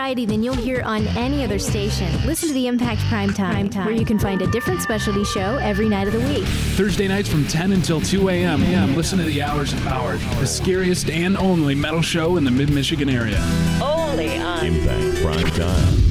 variety than you'll hear on any other station. Listen to the Impact Primetime, where you can find a different specialty show every night of the week. Thursday nights from 10 until 2 a.m. Listen to the Hours of Power, the scariest and only metal show in the Mid-Michigan area. Only on Impact Primetime.